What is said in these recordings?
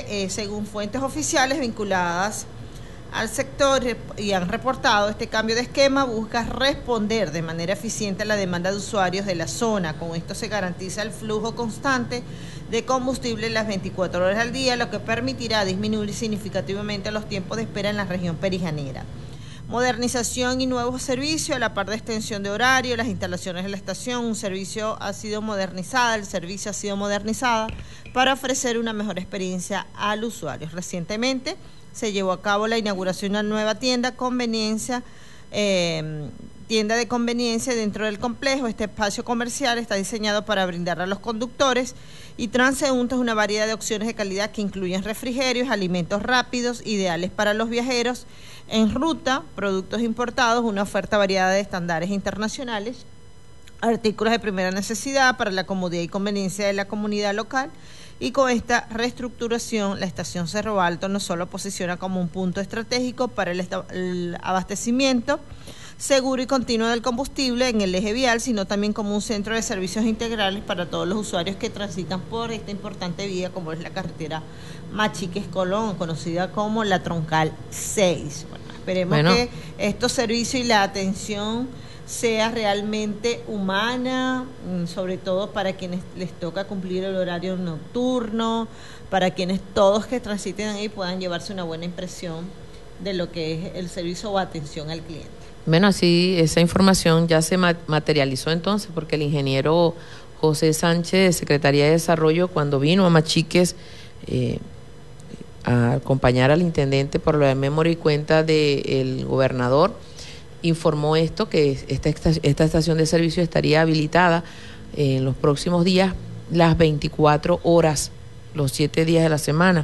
según fuentes oficiales vinculadas al sector y han reportado, este cambio de esquema busca responder de manera eficiente a la demanda de usuarios de la zona. Con esto se garantiza el flujo constante de combustible las 24 horas al día, lo que permitirá disminuir significativamente los tiempos de espera en la región perijanera. Modernización y nuevos servicios, a la par de extensión de horario, las instalaciones de la estación, el servicio ha sido modernizada para ofrecer una mejor experiencia al usuario. Recientemente se llevó a cabo la inauguración de una nueva tienda de conveniencia dentro del complejo. Este espacio comercial está diseñado para brindar a los conductores y transeúntes una variedad de opciones de calidad que incluyen refrigerios, alimentos rápidos, ideales para los viajeros en ruta, productos importados, una oferta variada de estándares internacionales, artículos de primera necesidad para la comodidad y conveniencia de la comunidad local. Y con esta reestructuración, la estación Cerro Alto no solo posiciona como un punto estratégico para el abastecimiento seguro y continuo del combustible en el eje vial, sino también como un centro de servicios integrales para todos los usuarios que transitan por esta importante vía, como es la carretera Machiques-Colón, conocida como la Troncal 6. Bueno, esperemos que estos servicios y la atención sea realmente humana, sobre todo para quienes les toca cumplir el horario nocturno, para quienes todos que transiten ahí puedan llevarse una buena impresión de lo que es el servicio o atención al cliente. Bueno, así esa información ya se materializó entonces, porque el ingeniero José Sánchez, de Secretaría de Desarrollo, cuando vino a Machiques a acompañar al intendente por la memoria y cuenta del gobernador, informó esto, que esta estación de servicio estaría habilitada en los próximos días, las 24 horas, los 7 días de la semana.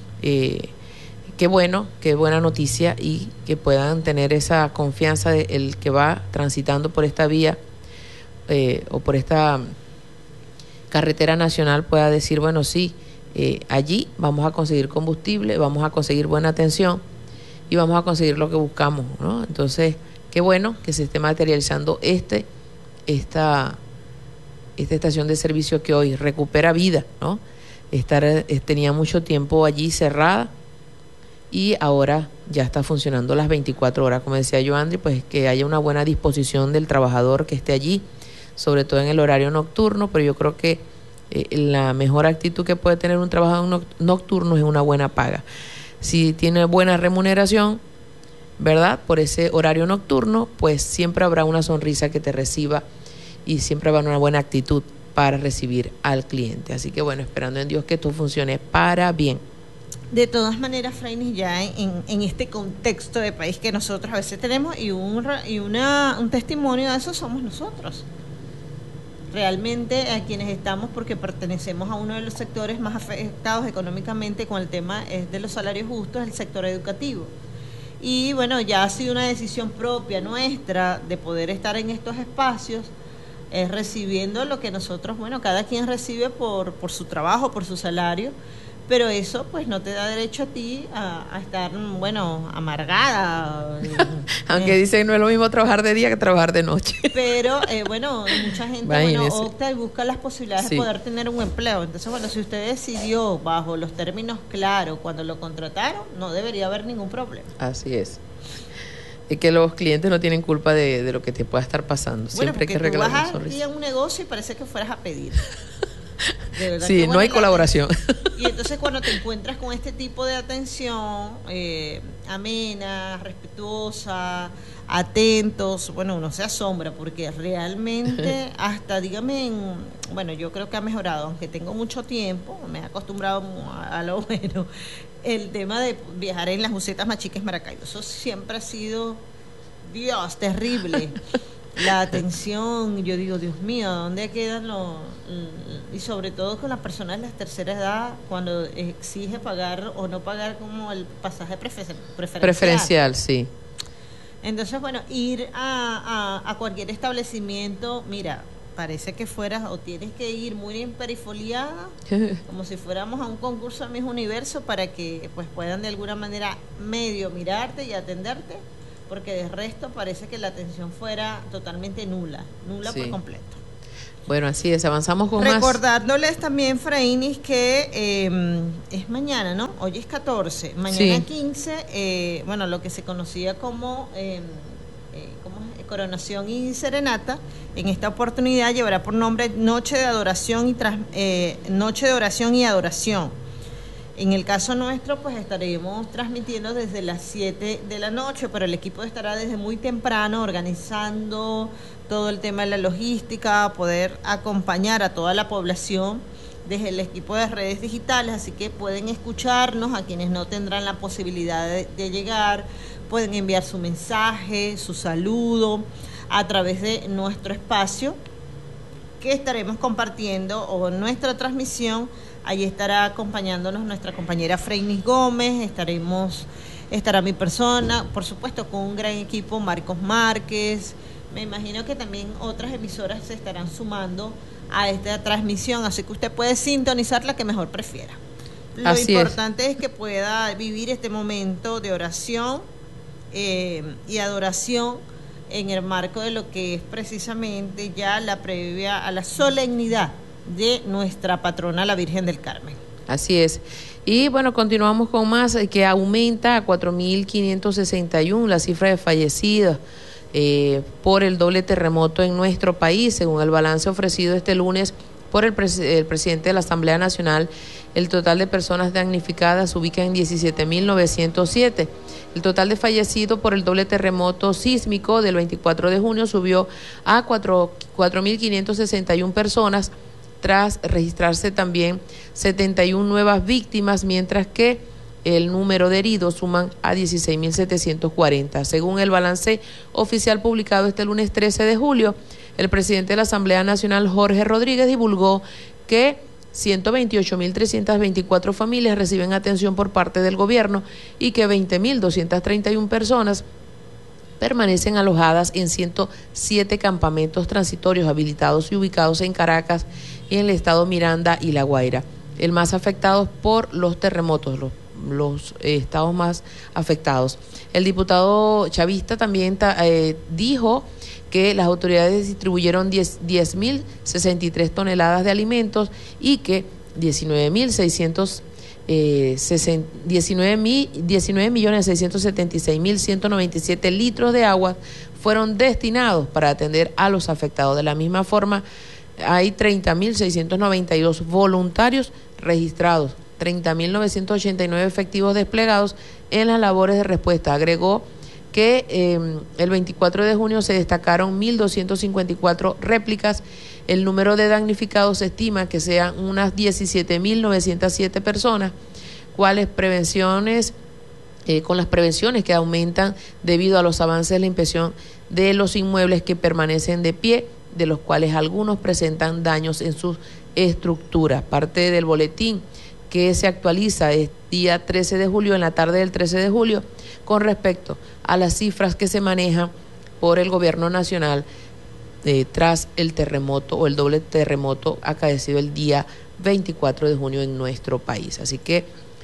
Qué bueno, qué buena noticia, y que puedan tener esa confianza de el que va transitando por esta vía o por esta carretera nacional pueda decir, bueno, sí, allí vamos a conseguir combustible, vamos a conseguir buena atención y vamos a conseguir lo que buscamos, ¿no? Entonces, qué bueno que se esté materializando esta estación de servicio que hoy recupera vida, ¿no? Tenía mucho tiempo allí cerrada y ahora ya está funcionando las 24 horas. Como decía Joandri, pues que haya una buena disposición del trabajador que esté allí, sobre todo en el horario nocturno, pero yo creo que la mejor actitud que puede tener un trabajador nocturno es una buena paga. Si tiene buena remuneración, ¿verdad?, por ese horario nocturno, pues siempre habrá una sonrisa que te reciba y siempre habrá una buena actitud para recibir al cliente. Así que bueno, esperando en Dios que esto funcione para bien. De todas maneras, Frainis, ya en este contexto de país que nosotros a veces tenemos, y un testimonio de eso somos nosotros. Realmente a quienes estamos, porque pertenecemos a uno de los sectores más afectados económicamente con el tema de los salarios justos, el sector educativo. Y bueno, ya ha sido una decisión propia nuestra de poder estar en estos espacios, recibiendo lo que nosotros, bueno, cada quien recibe por su trabajo, por su salario, pero eso pues no te da derecho a ti a estar, bueno, amargada. Aunque dicen no es lo mismo trabajar de día que trabajar de noche. Pero bueno, mucha gente opta y busca las posibilidades de poder tener un empleo. Entonces, bueno, si usted decidió bajo los términos claros cuando lo contrataron, no debería haber ningún problema. Así es. Es que los clientes no tienen culpa de lo que te pueda estar pasando. Bueno, siempre hay que tú arreglar vas a un negocio y parece que fueras a pedir. Sí, no hay colaboración. Y entonces cuando te encuentras con este tipo de atención amena, respetuosa, atentos, bueno, uno se asombra porque realmente hasta, dígame, bueno, yo creo que ha mejorado, aunque tengo mucho tiempo, me he acostumbrado a lo bueno, el tema de viajar en las busetas Machiques Maracaibo, eso siempre ha sido, Dios, terrible. La atención, yo digo, Dios mío, ¿dónde quedan y sobre todo con las personas de la tercera edad, cuando exige pagar o no pagar como el pasaje preferencial, sí. Entonces, bueno, ir a cualquier establecimiento, mira, parece que fueras o tienes que ir muy emperifoliada, como si fuéramos a un concurso de Miss Universo, para que pues puedan de alguna manera medio mirarte y atenderte, porque de resto parece que la atención fuera totalmente nula sí, por completo. Bueno, así es, avanzamos con Recordándoles también, Frainis, que es mañana, ¿no? Hoy es 14, mañana sí. 15, bueno, lo que se conocía como coronación y serenata, en esta oportunidad llevará por nombre Noche de Adoración Noche de Oración y Adoración. En el caso nuestro, pues estaremos transmitiendo desde las 7 de la noche, pero el equipo estará desde muy temprano organizando todo el tema de la logística, poder acompañar a toda la población desde el equipo de redes digitales, así que pueden escucharnos, a quienes no tendrán la posibilidad de llegar, pueden enviar su mensaje, su saludo a través de nuestro espacio que estaremos compartiendo o nuestra transmisión. Ahí estará acompañándonos nuestra compañera Frainis Gómez, estará mi persona, por supuesto con un gran equipo, Marcos Márquez. Me imagino que también otras emisoras se estarán sumando a esta transmisión, así que usted puede sintonizar la que mejor prefiera. Lo importante es que pueda vivir este momento de oración y adoración en el marco de lo que es precisamente ya la previa a la solemnidad de nuestra patrona, la Virgen del Carmen. Así es. Y bueno, continuamos con más, que aumenta a 4.561 la cifra de fallecidos por el doble terremoto en nuestro país, según el balance ofrecido este lunes por el presidente de la Asamblea Nacional. El total de personas damnificadas se ubica en 17.907. El total de fallecidos por el doble terremoto sísmico del 24 de junio subió a 4.561 personas, tras registrarse también 71 nuevas víctimas, mientras que el número de heridos suman a 16.740. Según el balance oficial publicado este lunes 13 de julio, el presidente de la Asamblea Nacional, Jorge Rodríguez, divulgó que 128.324 familias reciben atención por parte del gobierno y que 20.231 personas permanecen alojadas en 107 campamentos transitorios habilitados y ubicados en Caracas y en el estado Miranda y La Guaira, el más afectados por los terremotos, los estados más afectados. El diputado chavista también dijo que las autoridades distribuyeron 10.063 toneladas de alimentos y que 19.676.197 litros de agua fueron destinados para atender a los afectados. De la misma forma, hay 30.692 voluntarios registrados, 30.989 efectivos desplegados en las labores de respuesta. Agregó que el 24 de junio se destacaron 1.254 réplicas. El número de damnificados se estima que sean unas 17.907 personas, con las prevenciones que aumentan debido a los avances de la inspección de los inmuebles que permanecen de pie, de los cuales algunos presentan daños en sus estructuras. Parte del boletín que se actualiza el día 13 de julio, en la tarde del 13 de julio, con respecto a las cifras que se manejan por el gobierno nacional tras el terremoto o el doble terremoto acaecido el día 24 de junio en nuestro país. Así que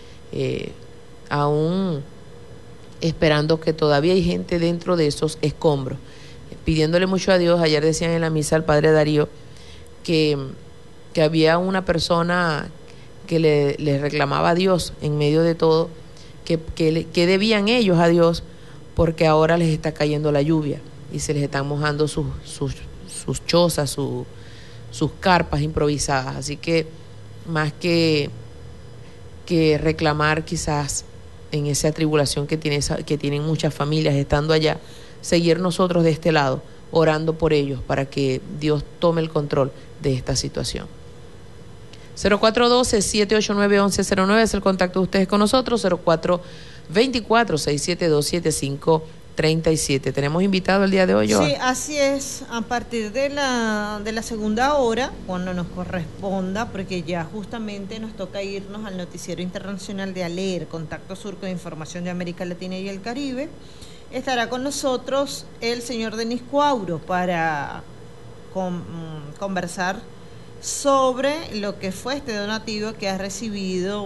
aún esperando, que todavía hay gente dentro de esos escombros, pidiéndole mucho a Dios. Ayer decían en la misa al padre Darío que había una persona que le reclamaba a Dios en medio de todo, que debían ellos a Dios, porque ahora les está cayendo la lluvia y se les están mojando sus chozas, sus carpas improvisadas. Así que más que reclamar quizás en esa tribulación que tienen muchas familias estando allá, seguir nosotros de este lado orando por ellos para que Dios tome el control de esta situación. 0412-789-1109 es el contacto de ustedes con nosotros, 0424-672-7537. Tenemos invitado el día de hoy, Joa. Sí, así es, a partir de la segunda hora, cuando nos corresponda, porque ya justamente nos toca irnos al noticiero internacional de ALER, Contacto Sur con información de América Latina y el Caribe, estará con nosotros el señor Denis Cuauro para conversar sobre lo que fue este donativo que ha recibido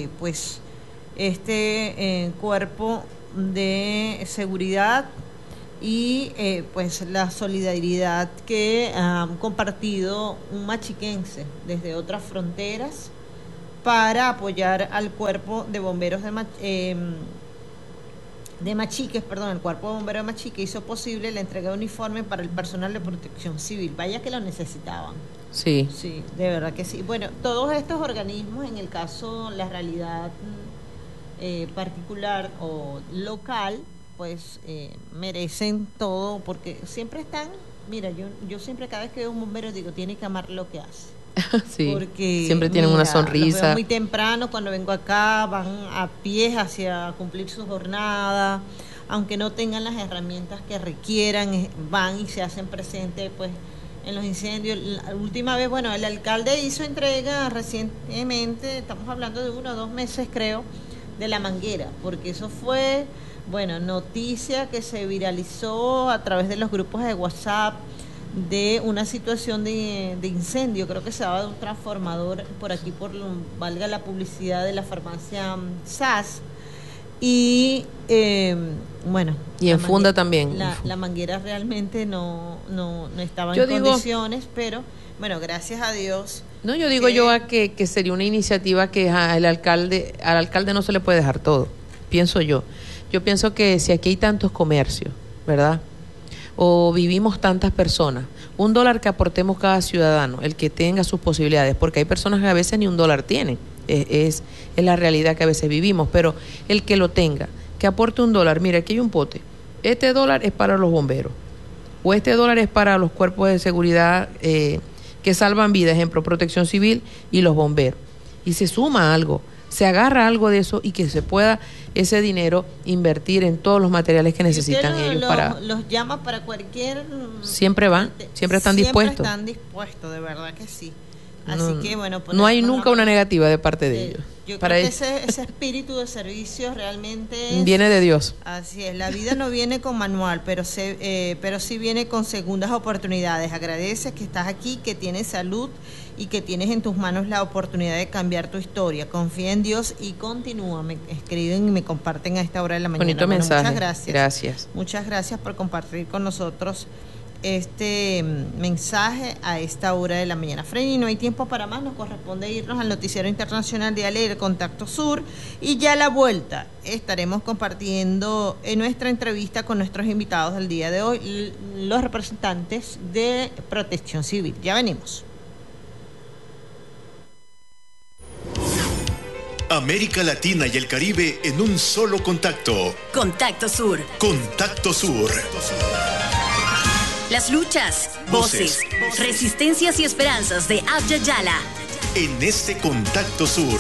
cuerpo de seguridad y pues la solidaridad que ha compartido un machiquense desde otras fronteras para apoyar al cuerpo de bomberos de Machiques, el cuerpo de bomberos de Machique hizo posible la entrega de uniforme para el personal de protección civil. Vaya que lo necesitaban. Sí. Sí, de verdad que sí. Bueno, todos estos organismos, en el caso, la realidad particular o local, pues merecen todo, porque siempre están, mira, yo siempre cada vez que veo un bombero digo, tiene que amar lo que hace. Sí, porque siempre tienen una sonrisa. Los veo muy temprano, cuando vengo acá, van a pies hacia cumplir su jornada, aunque no tengan las herramientas que requieran, van y se hacen presentes, pues, en los incendios. La última vez, bueno, el alcalde hizo entrega recientemente, estamos hablando de 1 o 2 meses, creo, de la manguera, porque eso fue, bueno, noticia que se viralizó a través de los grupos de WhatsApp, de una situación de incendio. Creo que se daba de un transformador por aquí, valga la publicidad, de la farmacia SAS, y bueno, y en Funda también la manguera realmente no estaba en condiciones, pero bueno, gracias a Dios. No, yo digo que sería una iniciativa que al alcalde no se le puede dejar todo, pienso yo pienso que si aquí hay tantos comercios, ¿verdad?, o vivimos tantas personas, $1 que aportemos cada ciudadano, el que tenga sus posibilidades, porque hay personas que a veces ni $1 tienen, es la realidad que a veces vivimos, pero el que lo tenga, que aporte $1, mira, aquí hay un pote, este $1 es para los bomberos, o este $1 es para los cuerpos de seguridad que salvan vidas, ejemplo, Protección Civil y los bomberos, y se suma algo, se agarra algo de eso y que se pueda ese dinero invertir en todos los materiales que necesitan ellos los llama para cualquier. Siempre van, siempre están dispuestos. Siempre están dispuestos, de verdad que sí. Así que bueno, no hay nunca una negativa de parte de ellos. Yo creo que ese espíritu de servicio realmente viene de Dios. Así es, la vida no viene con manual, pero sí viene con segundas oportunidades. Agradeces que estás aquí, que tienes salud y que tienes en tus manos la oportunidad de cambiar tu historia. Confía en Dios y continúa. Me escriben y me comparten a esta hora de la mañana. Bonito mensaje. Muchas gracias. Gracias. Muchas gracias por compartir con nosotros este mensaje a esta hora de la mañana. Freddy, no hay tiempo para más, nos corresponde irnos al noticiero internacional de ALE, Contacto Sur, y ya a la vuelta estaremos compartiendo en nuestra entrevista con nuestros invitados del día de hoy, los representantes de Protección Civil. Ya venimos. América Latina y el Caribe en un solo contacto. Contacto Sur. Contacto Sur. Las luchas, voces, resistencias y esperanzas de Abya Yala. En este Contacto Sur.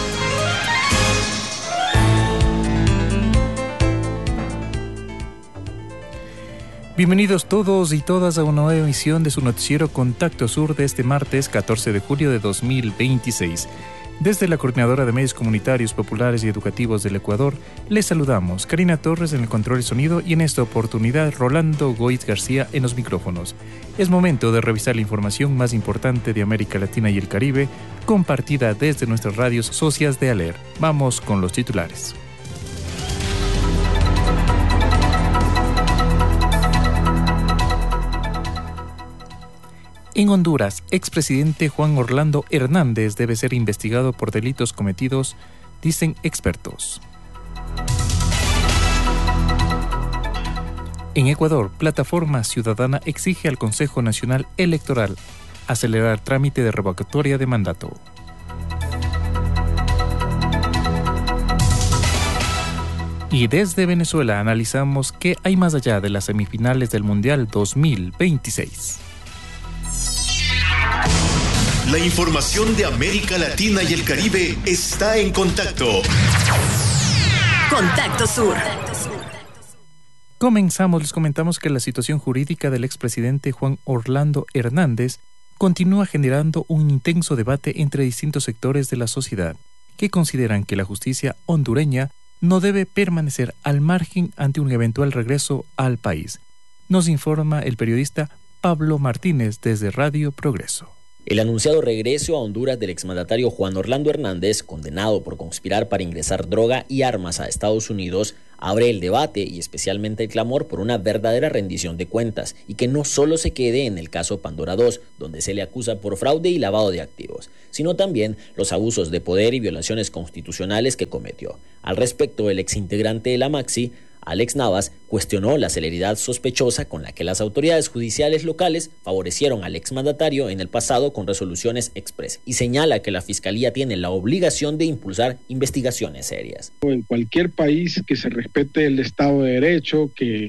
Bienvenidos todos y todas a una nueva emisión de su noticiero Contacto Sur de este martes 14 de julio de 2026. Desde la Coordinadora de Medios Comunitarios, Populares y Educativos del Ecuador, les saludamos Karina Torres en el control de sonido y en esta oportunidad Rolando Goiz García en los micrófonos. Es momento de revisar la información más importante de América Latina y el Caribe, compartida desde nuestras radios socias de ALER. Vamos con los titulares. En Honduras, expresidente Juan Orlando Hernández debe ser investigado por delitos cometidos, dicen expertos. En Ecuador, Plataforma Ciudadana exige al Consejo Nacional Electoral acelerar trámite de revocatoria de mandato. Y desde Venezuela analizamos qué hay más allá de las semifinales del Mundial 2026. La información de América Latina y el Caribe está en contacto. Contacto Sur. Comenzamos, les comentamos que la situación jurídica del expresidente Juan Orlando Hernández continúa generando un intenso debate entre distintos sectores de la sociedad, que consideran que la justicia hondureña no debe permanecer al margen ante un eventual regreso al país. Nos informa el periodista Pablo Martínez desde Radio Progreso. El anunciado regreso a Honduras del exmandatario Juan Orlando Hernández, condenado por conspirar para ingresar droga y armas a Estados Unidos, abre el debate y especialmente el clamor por una verdadera rendición de cuentas y que no solo se quede en el caso Pandora 2, donde se le acusa por fraude y lavado de activos, sino también los abusos de poder y violaciones constitucionales que cometió. Al respecto, el exintegrante de la Maxi, Alex Navas, cuestionó la celeridad sospechosa con la que las autoridades judiciales locales favorecieron al exmandatario en el pasado con resoluciones express y señala que la Fiscalía tiene la obligación de impulsar investigaciones serias. En cualquier país que se respete el Estado de Derecho, que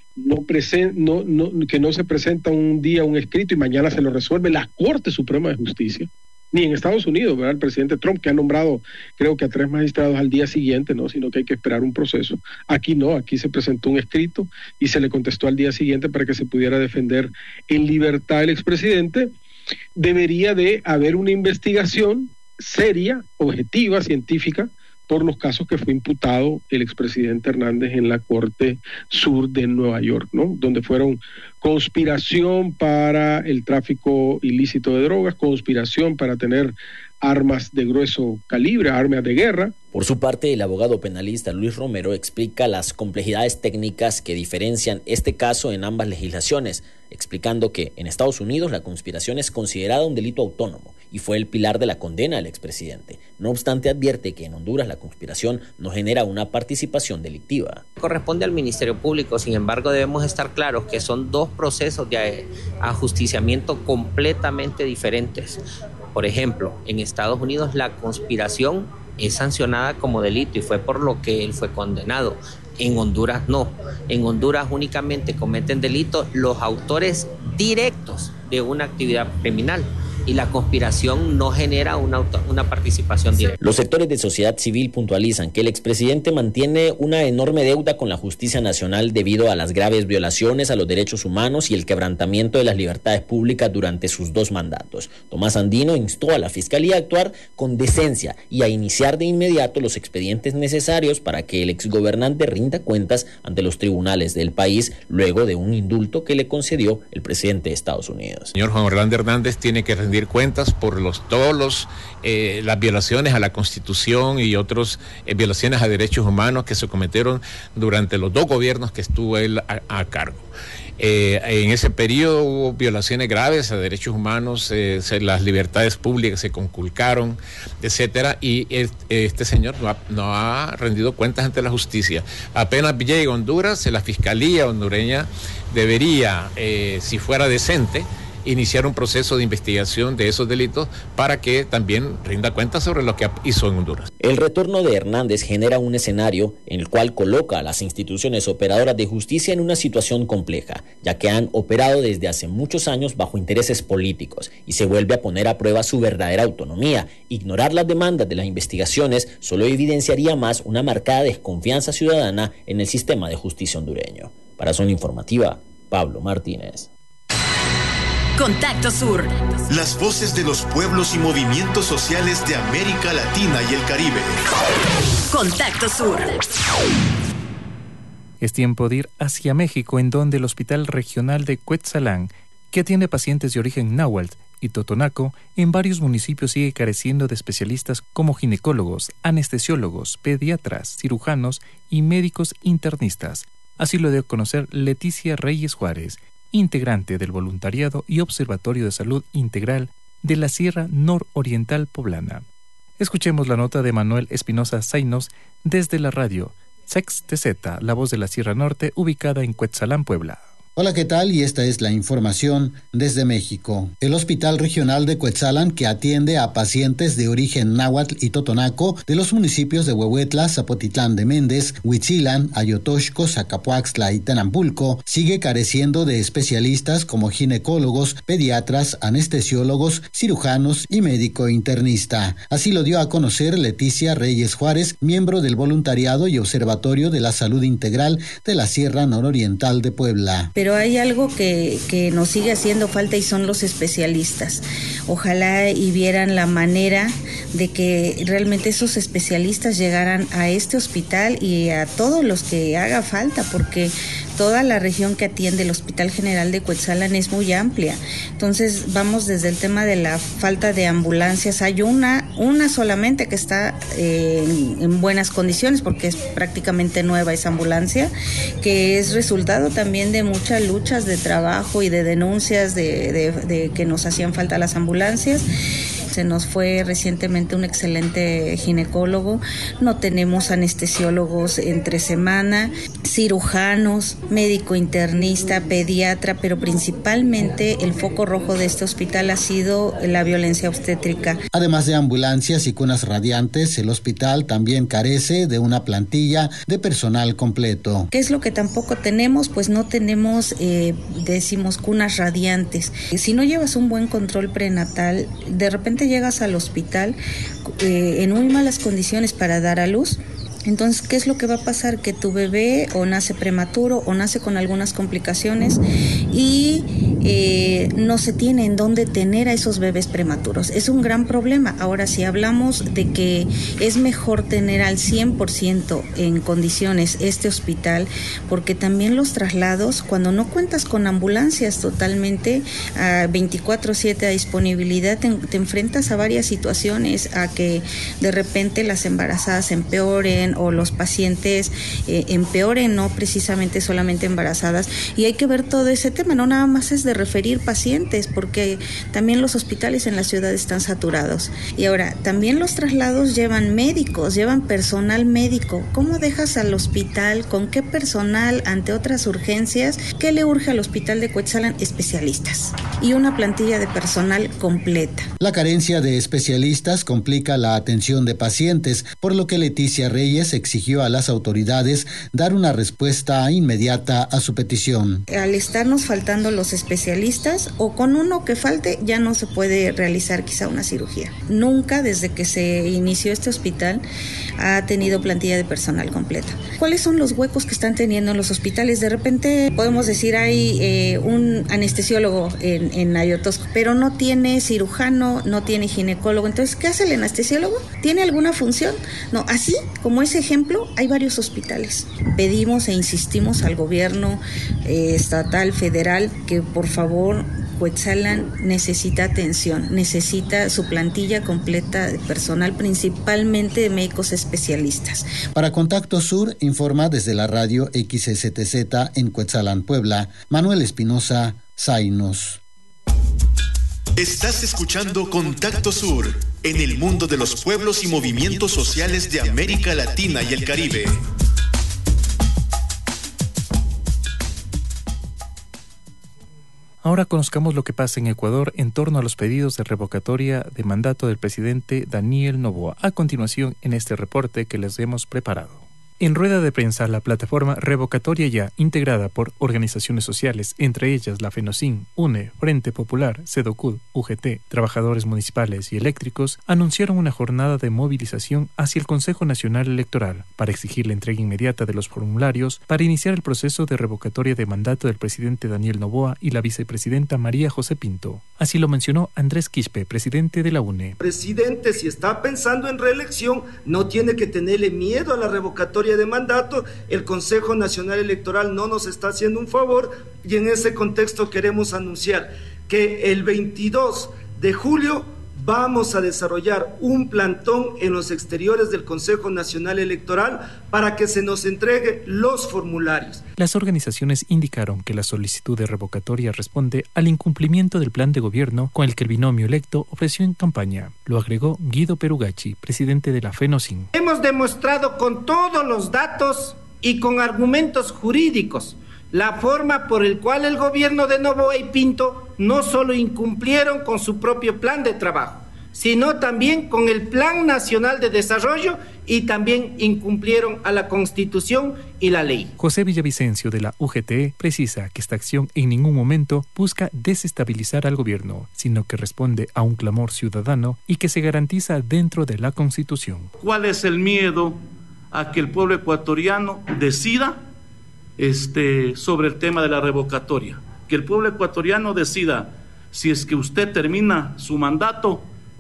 no se presenta un día un escrito y mañana se lo resuelve la Corte Suprema de Justicia, ni en Estados Unidos, ¿verdad? El presidente Trump, que ha nombrado creo que a 3 magistrados al día siguiente, ¿no? Sino que hay que esperar un proceso. Aquí no, aquí se presentó un escrito y se le contestó al día siguiente para que se pudiera defender en libertad el expresidente. Debería de haber una investigación seria, objetiva, científica, por los casos que fue imputado el expresidente Hernández en la Corte Sur de Nueva York, ¿no? Donde fueron conspiración para el tráfico ilícito de drogas, conspiración para tener armas de grueso calibre, armas de guerra. Por su parte, el abogado penalista Luis Romero explica las complejidades técnicas que diferencian este caso en ambas legislaciones, explicando que en Estados Unidos la conspiración es considerada un delito autónomo y fue el pilar de la condena del expresidente. No obstante, advierte que en Honduras la conspiración no genera una participación delictiva. Corresponde al Ministerio Público, sin embargo debemos estar claros que son dos procesos de ajusticiamiento completamente diferentes. Por ejemplo, en Estados Unidos la conspiración es sancionada como delito y fue por lo que él fue condenado. En Honduras no. En Honduras únicamente cometen delitos los autores directos de una actividad criminal y la conspiración no genera una participación directa. Los sectores de sociedad civil puntualizan que el expresidente mantiene una enorme deuda con la justicia nacional debido a las graves violaciones a los derechos humanos y el quebrantamiento de las libertades públicas durante sus 2 mandatos. Tomás Andino instó a la Fiscalía a actuar con decencia y a iniciar de inmediato los expedientes necesarios para que el exgobernante rinda cuentas ante los tribunales del país luego de un indulto que le concedió el presidente de Estados Unidos. Señor Juan Orlando Hernández tiene que rendir cuentas por las violaciones a la Constitución y otras violaciones a derechos humanos que se cometieron durante los 2 gobiernos que estuvo él a cargo. En ese periodo hubo violaciones graves a derechos humanos, las libertades públicas se conculcaron, etcétera, y este señor no ha rendido cuentas ante la justicia. Apenas llegue a Honduras, la Fiscalía hondureña debería, si fuera decente, iniciar un proceso de investigación de esos delitos para que también rinda cuentas sobre lo que hizo en Honduras. El retorno de Hernández genera un escenario en el cual coloca a las instituciones operadoras de justicia en una situación compleja, ya que han operado desde hace muchos años bajo intereses políticos y se vuelve a poner a prueba su verdadera autonomía. Ignorar las demandas de las investigaciones solo evidenciaría más una marcada desconfianza ciudadana en el sistema de justicia hondureño. Para Zona Informativa, Pablo Martínez. Contacto Sur. Las voces de los pueblos y movimientos sociales de América Latina y el Caribe. Contacto Sur. Es tiempo de ir hacia México, en donde el Hospital Regional de Cuetzalan, que atiende pacientes de origen náhuatl y totonaco, en varios municipios sigue careciendo de especialistas como ginecólogos, anestesiólogos, pediatras, cirujanos y médicos internistas. Así lo dio a conocer Leticia Reyes Juárez, integrante del Voluntariado y Observatorio de Salud Integral de la Sierra Nororiental Poblana. Escuchemos la nota de Manuel Espinosa Zainos desde la radio SEX-TZ, la voz de la Sierra Norte, ubicada en Cuetzalan, Puebla. Hola, ¿qué tal? Y esta es la información desde México. El Hospital Regional de Cuetzalan, que atiende a pacientes de origen náhuatl y totonaco de los municipios de Huehuetla, Zapotitlán de Méndez, Huitzilan, Ayotoxco, Zacapuaxtla y Tenambulco, sigue careciendo de especialistas como ginecólogos, pediatras, anestesiólogos, cirujanos y médico internista. Así lo dio a conocer Leticia Reyes Juárez, miembro del Voluntariado y Observatorio de la Salud Integral de la Sierra Nororiental de Puebla. Pero hay algo que nos sigue haciendo falta y son los especialistas. Ojalá y vieran la manera de que realmente esos especialistas llegaran a este hospital y a todos los que haga falta, porque toda la región que atiende el Hospital General de Cuetzalan es muy amplia. Entonces vamos desde el tema de la falta de ambulancias. Hay una solamente que está en buenas condiciones porque es prácticamente nueva esa ambulancia, que es resultado también de muchas luchas de trabajo y de denuncias de que nos hacían falta las ambulancias. Se nos fue recientemente un excelente ginecólogo, no tenemos anestesiólogos entre semana, cirujanos, médico internista, pediatra, pero principalmente el foco rojo de este hospital ha sido la violencia obstétrica. Además de ambulancias y cunas radiantes, el hospital también carece de una plantilla de personal completo. ¿Qué es lo que tampoco tenemos? Pues no tenemos, decimos, cunas radiantes. Si no llevas un buen control prenatal, de repente llegas al hospital en muy malas condiciones para dar a luz. Entonces, ¿qué es lo que va a pasar? Que tu bebé o nace prematuro o nace con algunas complicaciones y no se tiene en dónde tener a esos bebés prematuros. Es un gran problema. Ahora, si hablamos de que es mejor tener al 100% en condiciones este hospital, porque también los traslados, cuando no cuentas con ambulancias totalmente a 24/7 a disponibilidad, te enfrentas a varias situaciones, a que de repente las embarazadas empeoren o los pacientes empeoren, no precisamente solamente embarazadas, y hay que ver todo ese tema, no nada más es de referir pacientes, porque también los hospitales en la ciudad están saturados. Y ahora, también los traslados llevan médicos, llevan personal médico. ¿Cómo dejas al hospital? ¿Con qué personal ante otras urgencias? ¿Qué le urge al hospital de Cuetzalan? Especialistas y una plantilla de personal completa. La carencia de especialistas complica la atención de pacientes, por lo que Leticia Reyes exigió a las autoridades dar una respuesta inmediata a su petición. Al estarnos faltando los especialistas, o con uno que falte, ya no se puede realizar quizá una cirugía. Nunca, desde que se inició este hospital, ha tenido plantilla de personal completa. ¿Cuáles son los huecos que están teniendo en los hospitales? De repente podemos decir hay un anestesiólogo en Ayotosco, pero no tiene cirujano, no tiene ginecólogo. Entonces, ¿qué hace el anestesiólogo? ¿Tiene alguna función? No, así como ese ejemplo, hay varios hospitales. Pedimos e insistimos al gobierno estatal, federal, que por favor, Cuetzalan necesita atención, necesita su plantilla completa de personal, principalmente de médicos especialistas. Para Contacto Sur, informa desde la radio XSTZ en Cuetzalan, Puebla, Manuel Espinosa, Zainos. Estás escuchando Contacto Sur, en el mundo de los pueblos y movimientos sociales de América Latina y el Caribe. Ahora conozcamos lo que pasa en Ecuador en torno a los pedidos de revocatoria de mandato del presidente Daniel Noboa. A continuación, en este reporte que les hemos preparado. En rueda de prensa, la plataforma Revocatoria Ya, integrada por organizaciones sociales, entre ellas la FENOCIN, UNE, Frente Popular, CEDOCUD, UGT, trabajadores municipales y eléctricos, anunciaron una jornada de movilización hacia el Consejo Nacional Electoral para exigir la entrega inmediata de los formularios para iniciar el proceso de revocatoria de mandato del presidente Daniel Noboa y la vicepresidenta María José Pinto. Así lo mencionó Andrés Quispe, presidente de la UNE. Presidente, si está pensando en reelección, no tiene que tenerle miedo a la revocatoria de mandato. El Consejo Nacional Electoral no nos está haciendo un favor y en ese contexto queremos anunciar que el 22 de julio vamos a desarrollar un plantón en los exteriores del Consejo Nacional Electoral para que se nos entregue los formularios. Las organizaciones indicaron que la solicitud de revocatoria responde al incumplimiento del plan de gobierno con el que el binomio electo ofreció en campaña. Lo agregó Guido Perugacci, presidente de la FENOCIN. Hemos demostrado con todos los datos y con argumentos jurídicos la forma por el cual el gobierno de Noboa y Pinto no solo incumplieron con su propio plan de trabajo, sino también con el Plan Nacional de Desarrollo y también incumplieron a la Constitución y la ley. José Villavicencio de la UGT precisa que esta acción en ningún momento busca desestabilizar al gobierno, sino que responde a un clamor ciudadano y que se garantiza dentro de la Constitución. ¿Cuál es el miedo a que el pueblo ecuatoriano decida sobre el tema de la revocatoria? Que el pueblo ecuatoriano decida si es que usted termina su mandato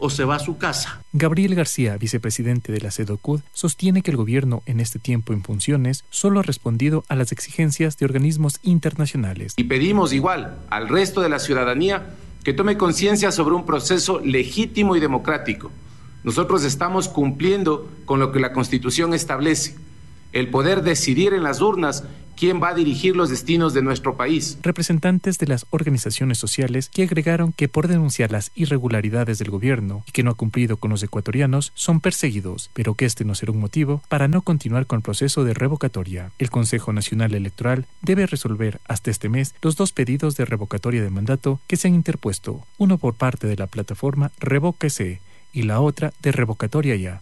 o se va a su casa. Gabriel García, vicepresidente de la CEDOCUD, sostiene que el gobierno en este tiempo en funciones solo ha respondido a las exigencias de organismos internacionales. Y pedimos igual al resto de la ciudadanía que tome conciencia sobre un proceso legítimo y democrático. Nosotros estamos cumpliendo con lo que la Constitución establece, el poder decidir en las urnas quién va a dirigir los destinos de nuestro país. Representantes de las organizaciones sociales que agregaron que por denunciar las irregularidades del gobierno y que no ha cumplido con los ecuatorianos son perseguidos, pero que este no será un motivo para no continuar con el proceso de revocatoria. El Consejo Nacional Electoral debe resolver hasta este mes los 2 pedidos de revocatoria de mandato que se han interpuesto, uno por parte de la plataforma Revóquese y la otra de Revocatoria Ya.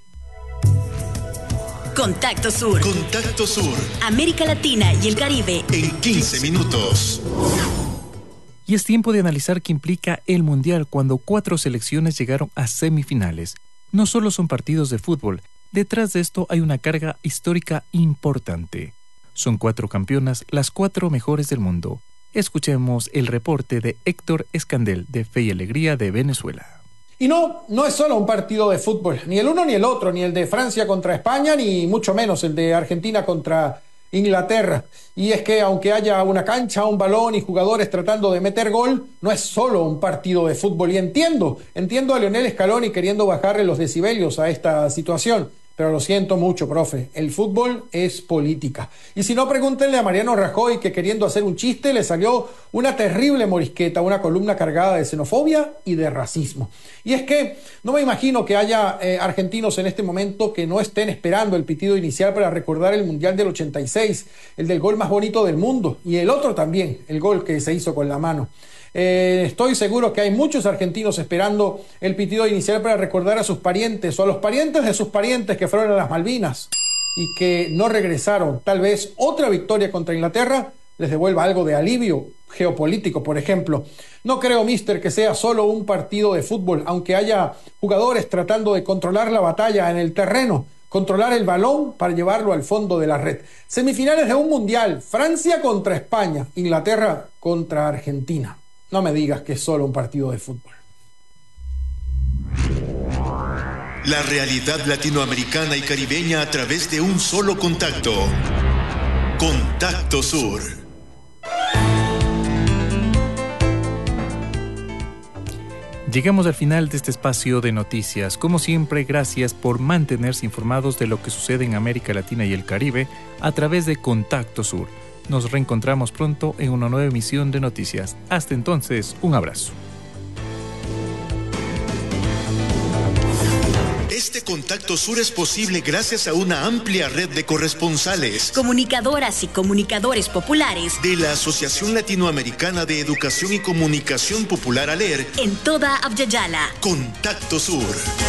Contacto Sur. Contacto Sur. América Latina y el Caribe. En 15 minutos. Y es tiempo de analizar qué implica el Mundial cuando 4 selecciones llegaron a semifinales. No solo son partidos de fútbol, detrás de esto hay una carga histórica importante. Son 4 campeonas, las 4 mejores del mundo. Escuchemos el reporte de Héctor Escandel, de Fe y Alegría de Venezuela. Y no es solo un partido de fútbol, ni el uno ni el otro, ni el de Francia contra España, ni mucho menos el de Argentina contra Inglaterra. Y es que aunque haya una cancha, un balón y jugadores tratando de meter gol, no es solo un partido de fútbol. Y entiendo a Lionel Scaloni queriendo bajarle los decibelios a esta situación. Pero lo siento mucho, profe, el fútbol es política. Y si no, pregúntenle a Mariano Rajoy, que queriendo hacer un chiste le salió una terrible morisqueta, una columna cargada de xenofobia y de racismo. Y es que no me imagino que haya argentinos en este momento que no estén esperando el pitido inicial para recordar el Mundial del 86, el del gol más bonito del mundo, y el otro también, el gol que se hizo con la mano. Estoy seguro que hay muchos argentinos esperando el pitido inicial para recordar a sus parientes o a los parientes de sus parientes que fueron a las Malvinas y que no regresaron. Tal vez otra victoria contra Inglaterra les devuelva algo de alivio geopolítico, por ejemplo. No creo, mister, que sea solo un partido de fútbol, aunque haya jugadores tratando de controlar la batalla en el terreno, controlar el balón para llevarlo al fondo de la red. Semifinales de un mundial, Francia contra España, Inglaterra contra Argentina. No me digas que es solo un partido de fútbol. La realidad latinoamericana y caribeña a través de un solo contacto. Contacto Sur. Llegamos al final de este espacio de noticias. Como siempre, gracias por mantenerse informados de lo que sucede en América Latina y el Caribe a través de Contacto Sur. Nos reencontramos pronto en una nueva emisión de noticias. Hasta entonces, un abrazo. Este Contacto Sur es posible gracias a una amplia red de corresponsales, comunicadoras y comunicadores populares de la Asociación Latinoamericana de Educación y Comunicación Popular ALER en toda Abya-Yala. Contacto Sur.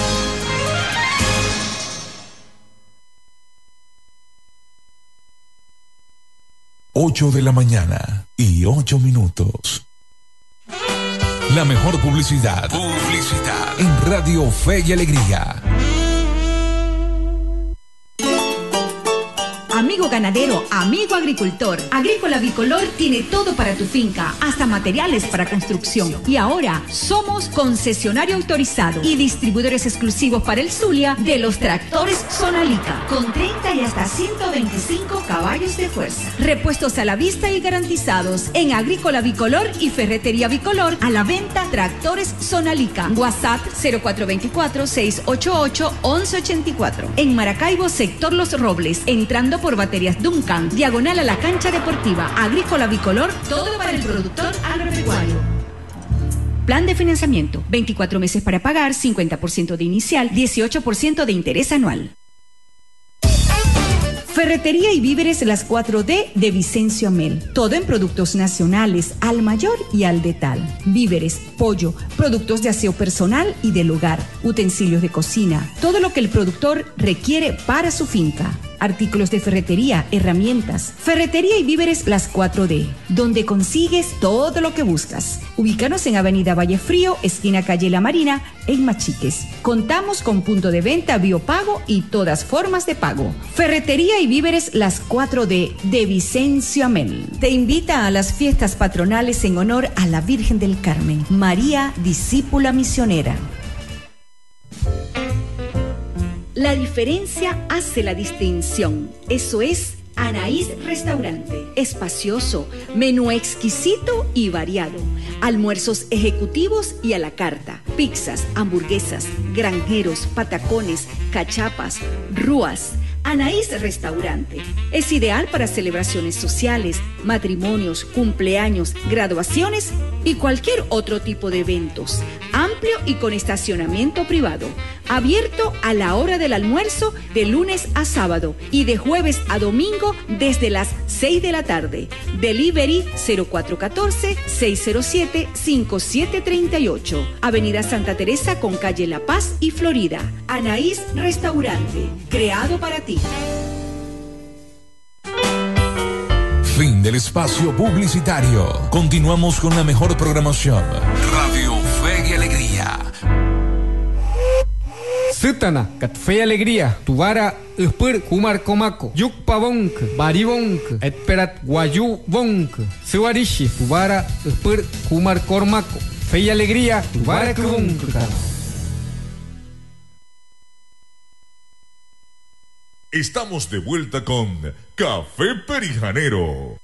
Ocho de la mañana y 8 minutos. La mejor publicidad. En Radio Fe y Alegría. Amigo ganadero, amigo agricultor, Agrícola Bicolor tiene todo para tu finca, hasta materiales para construcción. Y ahora somos concesionario autorizado y distribuidores exclusivos para el Zulia de los tractores Sonalica, con 30 y hasta 125 caballos de fuerza. Repuestos a la vista y garantizados en Agrícola Bicolor y Ferretería Bicolor. A la venta, tractores Sonalica. WhatsApp 0424-688-1184. En Maracaibo, sector Los Robles, entrando por Baterías Duncan, diagonal a la cancha deportiva. Agrícola Bicolor, todo para el productor agropecuario. Plan de financiamiento, 24 meses para pagar, 50% de inicial, 18% de interés anual. Ferretería y víveres Las 4D de Vicencio Amel. Todo en productos nacionales, al mayor y al detal. Víveres, pollo, productos de aseo personal y del hogar, utensilios de cocina, todo lo que el productor requiere para su finca. Artículos de ferretería, herramientas. Ferretería y víveres Las 4D, donde consigues todo lo que buscas. Ubícanos en Avenida Valle Frío, esquina Calle La Marina, en Machiques. Contamos con punto de venta biopago y todas formas de pago. Ferretería y víveres Las 4D de Vicencio Amel. Te invita a las fiestas patronales en honor a la Virgen del Carmen, María, discípula misionera. La diferencia hace la distinción. Eso es Anaís Restaurante. Espacioso, menú exquisito y variado. Almuerzos ejecutivos y a la carta. Pizzas, hamburguesas, granjeros, patacones, cachapas, rúas. Anaís Restaurante es ideal para celebraciones sociales, matrimonios, cumpleaños, graduaciones y cualquier otro tipo de eventos. Amplio y con estacionamiento privado. Abierto a la hora del almuerzo de lunes a sábado y de jueves a domingo desde las 6 de la tarde. Delivery 0414-607-5738. Avenida Santa Teresa con calle La Paz y Florida. Anaís Restaurante, creado para ti. Fin del espacio publicitario. Continuamos con la mejor programación. Radio Fe y Alegría. Sutana, kat Fe y Alegría, Tuvara, Uspur, Kumar Komako, Yukpa Bonk, Baribonk, Etperat Guayu Bonk, Suarishi, Tuvara, Uspur, Kumar Kormako, Fe y Alegría, Tuvara Kubonk. Estamos de vuelta con Café Perijanero.